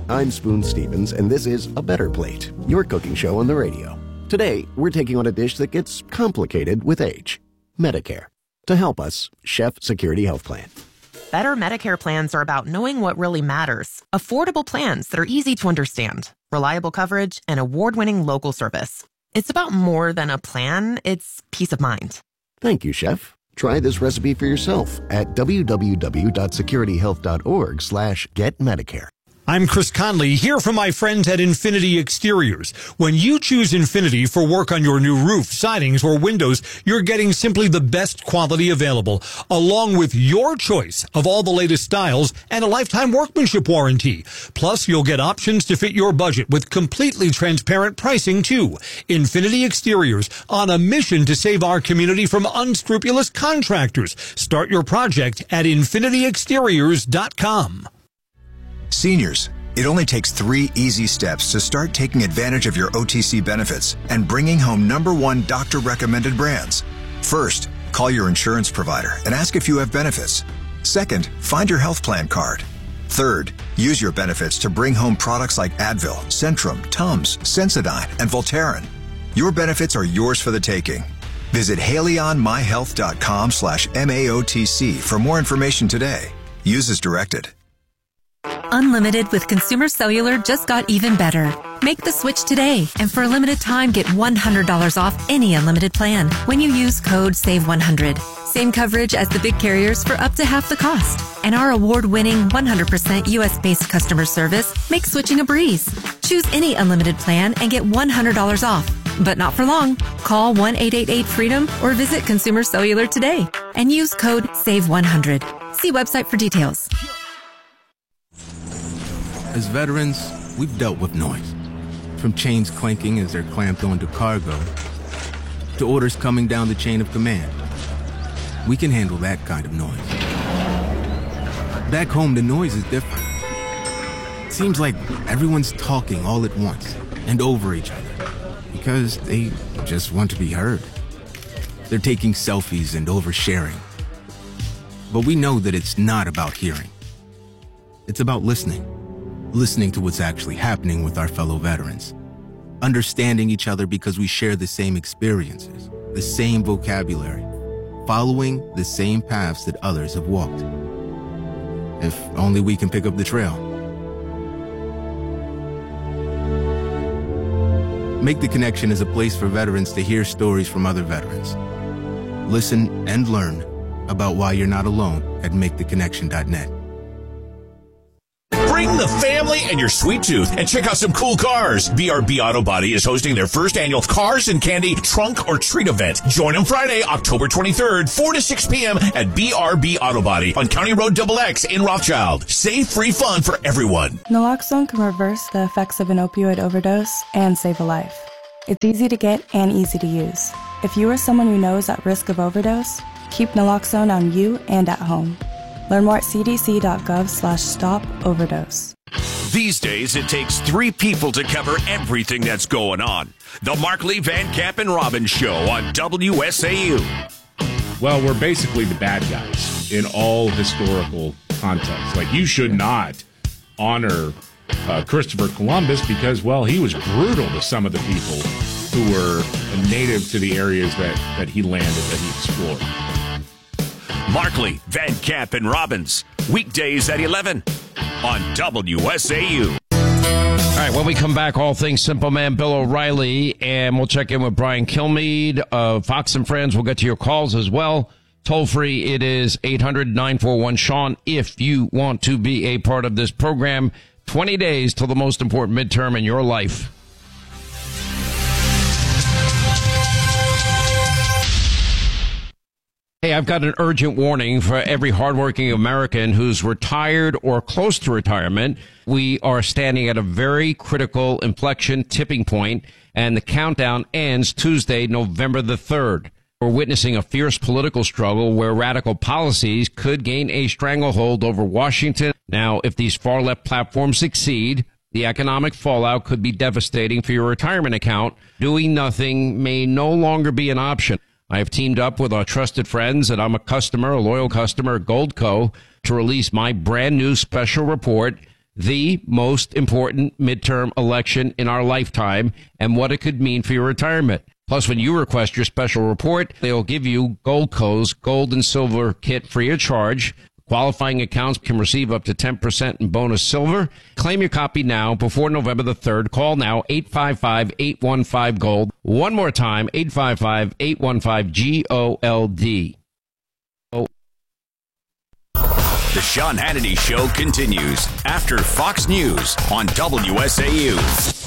I'm Spoon Stevens, and this is A Better Plate, your cooking show on the radio. Today, we're taking on a dish that gets complicated with age: Medicare. To help us, Chef Security Health Plan. Better Medicare plans are about knowing what really matters. Affordable plans that are easy to understand, reliable coverage, and award-winning local service. It's about more than a plan, it's peace of mind. Thank you, Chef. Try this recipe for yourself at www.securityhealth.org/getmedicare. I'm Chris Conley, here from my friends at Infinity Exteriors. When you choose Infinity for work on your new roof, sidings, or windows, you're getting simply the best quality available, along with your choice of all the latest styles and a lifetime workmanship warranty. Plus, you'll get options to fit your budget with completely transparent pricing, too. Infinity Exteriors, on a mission to save our community from unscrupulous contractors. Start your project at infinityexteriors.com. Seniors, it only takes 3 easy steps to start taking advantage of your OTC benefits and bringing home #1 doctor-recommended brands. First, call your insurance provider and ask if you have benefits. Second, find your health plan card. Third, use your benefits to bring home products like Advil, Centrum, Tums, Sensodyne, and Voltaren. Your benefits are yours for the taking. Visit HaleyOnMyHealth.com/MAOTC for more information today. Use as directed. Unlimited with Consumer Cellular just got even better. Make the switch today, and for a limited time, get $100 off any unlimited plan when you use code SAVE100. Same coverage as the big carriers for up to half the cost. And our award-winning 100% U.S.-based customer service makes switching a breeze. Choose any unlimited plan and get $100 off. But not for long. Call 1-888-FREEDOM or visit Consumer Cellular today and use code SAVE100. See website for details. As veterans, we've dealt with noise. From chains clanking as they're clamped onto cargo, to orders coming down the chain of command. We can handle that kind of noise. Back home, the noise is different. It seems like everyone's talking all at once and over each other because they just want to be heard. They're taking selfies and oversharing. But we know that it's not about hearing. It's about listening. Listening to what's actually happening with our fellow veterans. Understanding each other because we share the same experiences, the same vocabulary, following the same paths that others have walked. If only we can pick up the trail. Make the Connection is a place for veterans to hear stories from other veterans. Listen and learn about why you're not alone at maketheconnection.net. Bring the family and your sweet tooth and check out some cool cars. BRB Auto Body is hosting their first annual Cars and Candy Trunk or Treat event. Join them Friday, October 23rd, 4 to 6 p.m. at BRB Auto Body on County Road XX in Rothschild. Safe, free fun for everyone. Naloxone can reverse the effects of an opioid overdose and save a life. It's easy to get and easy to use. If you or someone you know is at risk of overdose, keep naloxone on you and at home. Learn more at cdc.gov/stop-overdose. These days, it takes 3 people to cover everything that's going on. The Markley, Van Camp, and Robbins Show on WSAU. Well, we're basically the bad guys in all historical contexts. Like, you should not honor Christopher Columbus because, well, he was brutal to some of the people who were native to the areas that he landed, that he explored. Markley, Van Camp, and Robbins, weekdays at 11 on WSAU. All right, when we come back, all things Simple Man Bill O'Reilly, and we'll check in with Brian Kilmeade of Fox and Friends. We'll get to your calls as well. Toll free, it is 800-941-SEAN if you want to be a part of this program. 20 days till the most important midterm in your life. Hey, I've got an urgent warning for every hardworking American who's retired or close to retirement. We are standing at a very critical inflection tipping point, and the countdown ends Tuesday, November the 3rd. We're witnessing a fierce political struggle where radical policies could gain a stranglehold over Washington. Now, if these far-left platforms succeed, the economic fallout could be devastating for your retirement account. Doing nothing may no longer be an option. I have teamed up with our trusted friends, and I'm a loyal customer at Goldco, to release my brand new special report, the most important midterm election in our lifetime and what it could mean for your retirement. Plus, when you request your special report, they'll give you Goldco's Gold and Silver Kit free of charge. Qualifying accounts can receive up to 10% in bonus silver. Claim your copy now before November the 3rd. Call now, 855-815-GOLD. One more time, 855-815-GOLD. The Sean Hannity Show continues after Fox News on WSAU.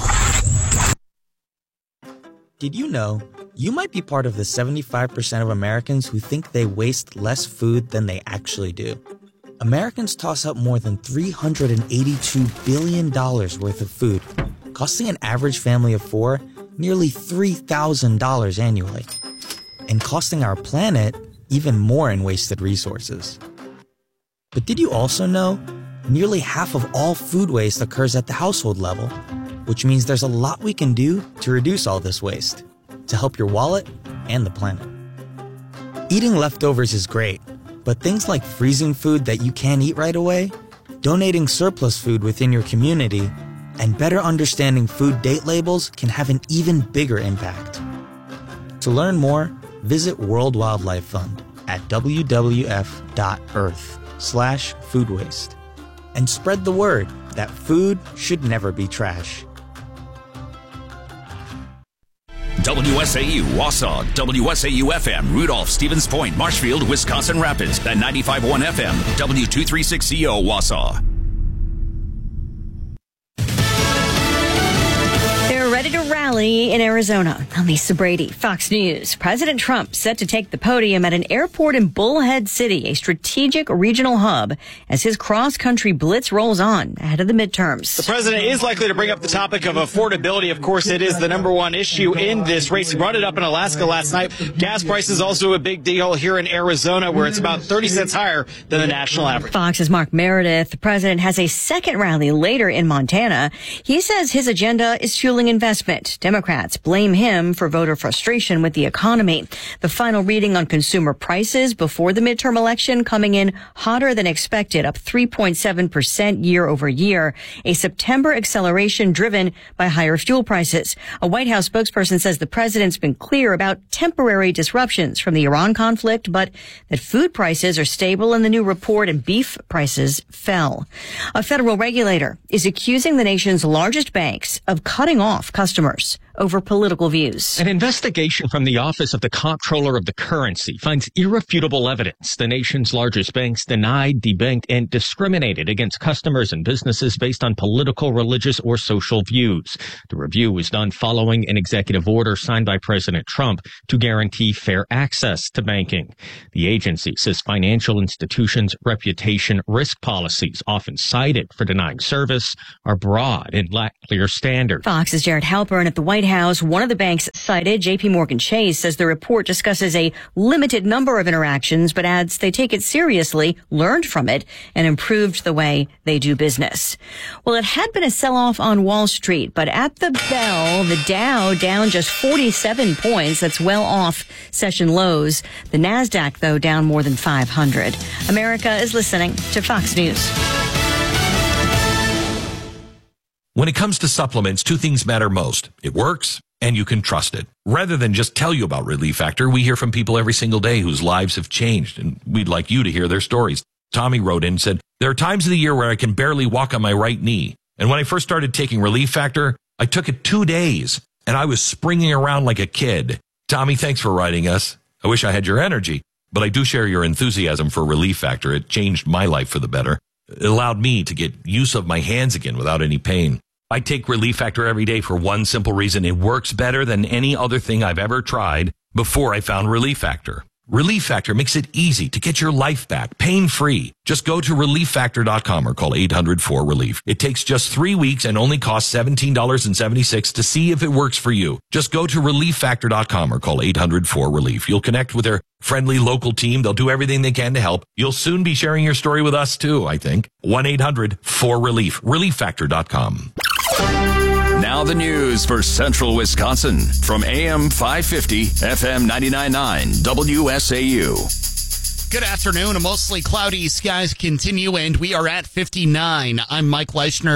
Did you know you might be part of the 75% of Americans who think they waste less food than they actually do? Americans toss out more than $382 billion worth of food, costing an average family of 4 nearly $3,000 annually, and costing our planet even more in wasted resources. But did you also know nearly half of all food waste occurs at the household level, which means there's a lot we can do to reduce all this waste, to help your wallet and the planet. Eating leftovers is great, but things like freezing food that you can't eat right away, donating surplus food within your community, and better understanding food date labels can have an even bigger impact. To learn more, visit World Wildlife Fund at wwf.earth/food waste and spread the word that food should never be trash. WSAU, Wausau, WSAU-FM, Rudolph, Stevens Point, Marshfield, Wisconsin Rapids, and 95.1 FM, W236CO, Wausau. Ready to rally in Arizona. I'm Lisa Brady, Fox News. President Trump set to take the podium at an airport in Bullhead City, a strategic regional hub, as his cross-country blitz rolls on ahead of the midterms. The president is likely to bring up the topic of affordability. Of course, it is the number one issue in this race. He brought it up in Alaska last night. Gas prices also a big deal here in Arizona, where it's about 30 cents higher than the national average. Fox's Mark Meredith. The president has a second rally later in Montana. He says his agenda is fueling investment. Democrats blame him for voter frustration with the economy. The final reading on consumer prices before the midterm election coming in hotter than expected, up 3.7% year over year. A September acceleration driven by higher fuel prices. A White House spokesperson says the president's been clear about temporary disruptions from the Iran conflict, but that food prices are stable in the new report and beef prices fell. A federal regulator is accusing the nation's largest banks of cutting off customers over political views. An investigation from the Office of the Comptroller of the Currency finds irrefutable evidence the nation's largest banks denied, debanked, and discriminated against customers and businesses based on political, religious, or social views. The review was done following an executive order signed by President Trump to guarantee fair access to banking. The agency says financial institutions' reputation risk policies, often cited for denying service, are broad and lack clear standards. Fox's Jared Halpern at the White House. One of the banks cited, JPMorgan Chase, says the report discusses a limited number of interactions, but adds they take it seriously, learned from it, and improved the way they do business. Well, it had been a sell-off on Wall Street, but at the bell, the Dow down just 47 points. That's well off session lows. The NASDAQ, though, down more than 500. America is listening to Fox News. When it comes to supplements, two things matter most. It works, and you can trust it. Rather than just tell you about Relief Factor, we hear from people every single day whose lives have changed, and we'd like you to hear their stories. Tommy wrote in and said, "There are times of the year where I can barely walk on my right knee. And when I first started taking Relief Factor, I took it 2 days, and I was springing around like a kid." Tommy, thanks for writing us. I wish I had your energy, but I do share your enthusiasm for Relief Factor. It changed my life for the better. It allowed me to get use of my hands again without any pain. I take Relief Factor every day for one simple reason. It works better than any other thing I've ever tried before I found Relief Factor. Relief Factor makes it easy to get your life back, pain-free. Just go to ReliefFactor.com or call 800-4RELIEF. It takes just 3 weeks and only costs $17.76 to see if it works for you. Just go to ReliefFactor.com or call 800-4RELIEF. You'll connect with their friendly local team. They'll do everything they can to help. You'll soon be sharing your story with us too, I think. 1-800-4RELIEF. ReliefFactor.com. Now the news for Central Wisconsin from AM 550, FM 99.9, WSAU. Good afternoon. Mostly cloudy skies continue, and we are at 59. I'm Mike Leischner,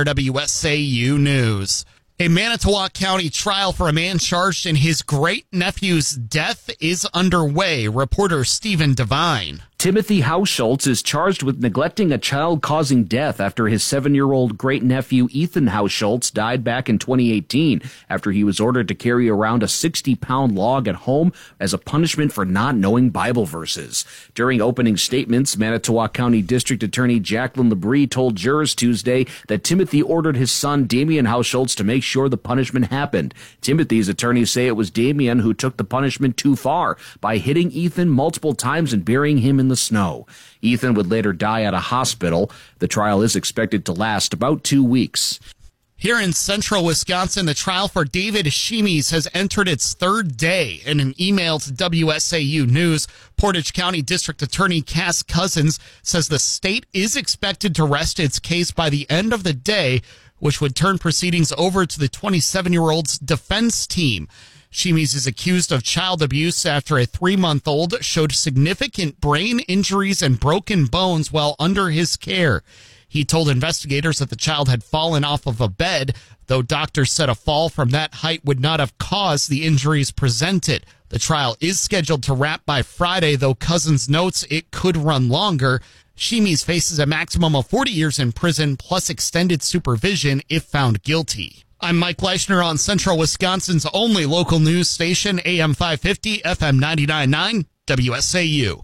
WSAU News. A Manitowoc County trial for a man charged in his great-nephew's death is underway. Reporter Stephen Devine. Timothy Hausschultz is charged with neglecting a child causing death after his 7-year-old great-nephew Ethan Hausschultz died back in 2018 after he was ordered to carry around a 60-pound log at home as a punishment for not knowing Bible verses. During opening statements, Manitowoc County District Attorney Jacqueline Labrie told jurors Tuesday that Timothy ordered his son Damien Hausschultz to make sure the punishment happened. Timothy's attorneys say it was Damien who took the punishment too far by hitting Ethan multiple times and burying him in the snow. Ethan would later die at a hospital. The trial is expected to last about 2 weeks. Here in central Wisconsin, the trial for David Shemies has entered its third day. In an email to WSAU News, Portage County District Attorney Cass Cousins says the state is expected to rest its case by the end of the day, which would turn proceedings over to the 27-year-old's defense team. Shemies is accused of child abuse after a 3-month-old showed significant brain injuries and broken bones while under his care. He told investigators that the child had fallen off of a bed, though doctors said a fall from that height would not have caused the injuries presented. The trial is scheduled to wrap by Friday, though Cousins notes it could run longer. Shemies faces a maximum of 40 years in prison plus extended supervision if found guilty. I'm Mike Leischner on Central Wisconsin's only local news station, AM 550, FM 99.9, WSAU.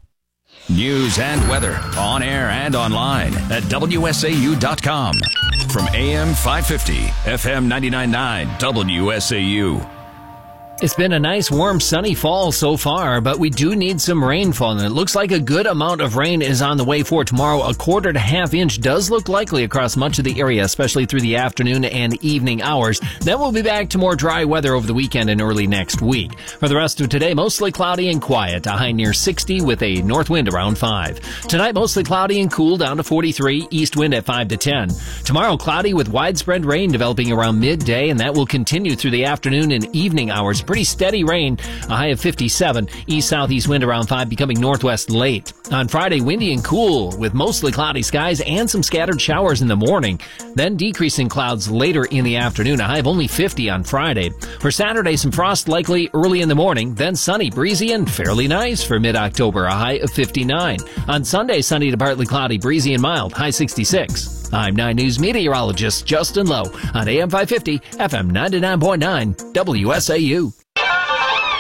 News and weather on air and online at WSAU.com. From AM 550, FM 99.9, WSAU. It's been a nice, warm, sunny fall so far, but we do need some rainfall, and it looks like a good amount of rain is on the way for tomorrow. A 1/4 to 1/2 inch does look likely across much of the area, especially through the afternoon and evening hours. Then we'll be back to more dry weather over the weekend and early next week. For the rest of today, mostly cloudy and quiet, a high near 60 with a north wind around 5. Tonight, mostly cloudy and cool down to 43, east wind at 5 to 10. Tomorrow, cloudy with widespread rain developing around midday, and that will continue through the afternoon and evening hours. Pretty steady rain, a high of 57, east-southeast wind around 5, becoming northwest late. On Friday, windy and cool with mostly cloudy skies and some scattered showers in the morning, then decreasing clouds later in the afternoon, a high of only 50 on Friday. For Saturday, some frost likely early in the morning, then sunny, breezy, and fairly nice for mid-October, a high of 59. On Sunday, sunny to partly cloudy, breezy and mild, high 66. I'm 9 News meteorologist Justin Lowe on AM 550, FM 99.9, WSAU.